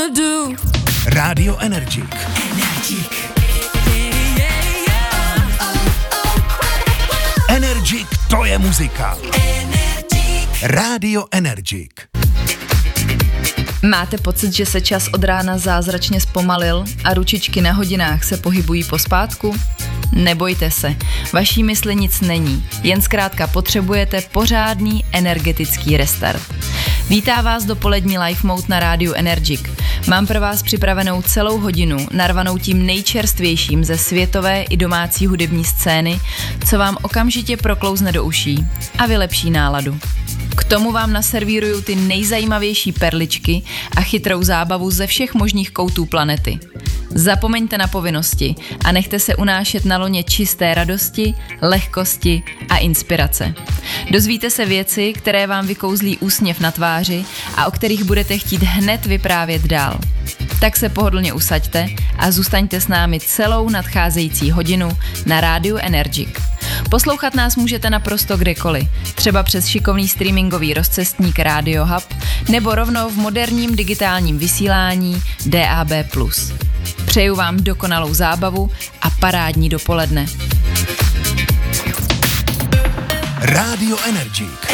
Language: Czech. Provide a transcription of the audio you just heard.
Radio Energik. Energik, to je muzika. Radio Energik. Máte pocit, že se čas od rána zázračně zpomalil a ručičky na hodinách se pohybují pospátku? Nebojte se, vaší mysli nic není, jen zkrátka potřebujete pořádný energetický restart. Vítá vás dopolední Life Mode na rádiu Energik. Mám pro vás připravenou celou hodinu, narvanou tím nejčerstvějším ze světové i domácí hudební scény, co vám okamžitě proklouzne do uší a vylepší náladu. K tomu vám naservíruju ty nejzajímavější perličky a chytrou zábavu ze všech možných koutů planety. Zapomeňte na povinnosti a nechte se unášet na loně čisté radosti, lehkosti a inspirace. Dozvíte se věci, které vám vykouzlí úsměv na tváři a o kterých budete chtít hned vyprávět dál. Tak se pohodlně usaďte a zůstaňte s námi celou nadcházející hodinu na rádiu Energik. Poslouchat nás můžete naprosto kdekoliv, třeba přes šikovný streamingový rozcestník Radio Hub nebo rovnou v moderním digitálním vysílání DAB+. Přeju vám dokonalou zábavu a parádní dopoledne. Radio Energik.